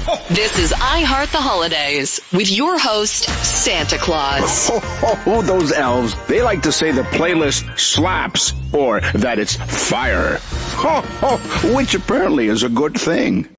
This is I Heart the Holidays with your host, Santa Claus. Oh, those elves. They like to say the playlist slaps or that it's fire. Which apparently is a good thing.